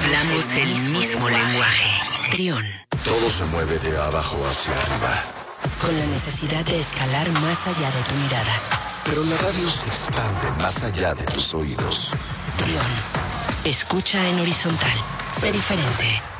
Hablamos el mismo lenguaje. Trión. Todo se mueve de abajo hacia arriba. Con la necesidad de escalar más allá de tu mirada. Pero la radio se expande más allá de tus oídos. Trión. Escucha en horizontal. Sé diferente.